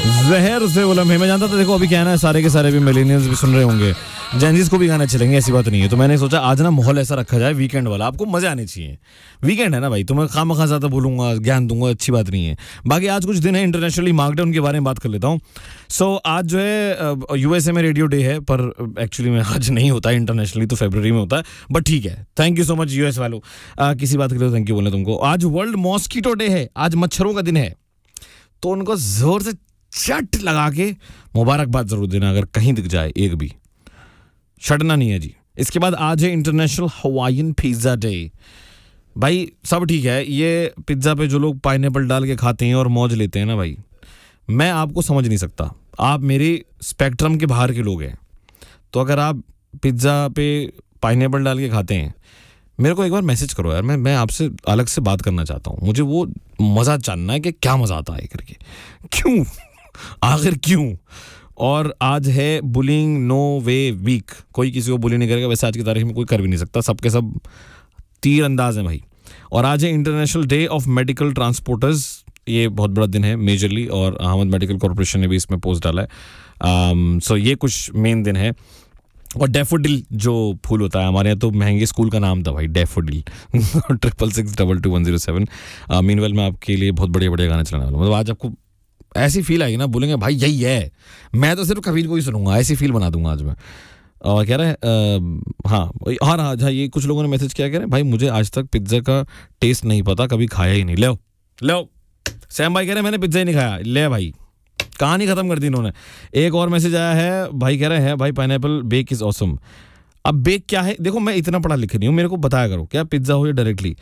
जहर से उलम है। मैं जानता था देखो अभी क्या है ना, सारे के सारे भी मिलेनियल्स भी सुन रहे होंगे, जेनजीज को भी गाने चलेंगे, ऐसी बात नहीं है। तो मैंने सोचा आज ना माहौल ऐसा रखा जाए वीकेंड वाला, आपको मजे आने चाहिए। वीकेंड है ना भाई, तुम्हें खामखा ज्यादा बोलूंगा, ज्ञान दूंगा, अच्छी बात नहीं है। बाकी आज कुछ दिन है इंटरनेशनली मार्क्ड है, उनके बारे में बात कर लेता हूँ। सो आज जो है यूएसए में रेडियो डे है, पर एक्चुअली में आज नहीं होता है इंटरनेशनली, तो फरवरी में होता है, बट ठीक है। Thank you so much US वालों, किसी बात के लिए थैंक यू बोले तुमको। आज वर्ल्ड मॉस्किटो डे है, आज मच्छरों का दिन है, तो उनको जोर से चट लगा के मुबारकबाद जरूर देना अगर कहीं दिख जाए एक भी, छड़ना नहीं है जी। इसके बाद आज है इंटरनेशनल हवाईयन पिज्जा डे। भाई सब ठीक है, ये पिज्जा पे जो लोग पाइनएप्पल डाल के खाते हैं और मौज लेते हैं ना भाई, मैं आपको समझ नहीं सकता। आप मेरे स्पेक्ट्रम के बाहर के लोग हैं, तो अगर आप पिज्जा पे पाइनएप्पल डाल के खाते हैं, मेरे को एक बार मैसेज करो यार, मैं आपसे अलग से बात करना चाहता हूँ। मुझे वो मज़ा जानना है कि क्या मज़ा आता है करके, क्यों, आखिर क्यों। और आज है बुलिंग नो वे वीक, कोई किसी को बुली नहीं करेगा, वैसे आज की तारीख में कोई कर भी नहीं सकता, सबके सब तीर अंदाज हैं भाई। और आज है international day of medical transporters, ये बहुत बड़ा दिन है मेजरली, और अहमद मेडिकल कॉर्पोरेशन ने भी इसमें पोस्ट डाला है। सो ये कुछ मेन दिन है। और डैफोडिल जो फूल होता है, हमारे यहाँ तो महंगे स्कूल का नाम था भाई, डैफोडिल। 666222107। मीनवेल मैं आपके लिए बहुत बढ़िया बढ़िया गाने चलाने वाला हूँ। मतलब आज आपको ऐसी फील आएगी ना, बोलेंगे भाई यही है, मैं तो सिर्फ कबीर को ही सुनूंगा, ऐसी फील बना दूंगा आज मैं। और कह रहे हैं हाँ, ये कुछ लोगों ने मैसेज किया, कह रहे हैं भाई मुझे आज तक पिज्ज़ा का टेस्ट नहीं पता, कभी खाया ही नहीं। ले सैम भाई कह रहे हैं मैंने पिज्ज़ा ही नहीं खाया, ले भाई कहानी खत्म कर दी इन्होंने। एक और मैसेज आया है, भाई कह रहे हैं भाई पाइनएप्पल बेक इज ऑसम। अब बेक क्या है, देखो मैं इतना पढ़ा लिखा नहीं हूँ, मेरे को बताया करो क्या पिज्ज़ा हो या डायरेक्टली।